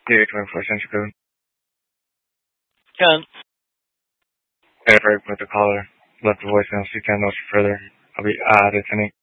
Yeah, 24 century code. 10. Eric with the caller. Left the voicemail. She 10 notes further. I'll be at 10.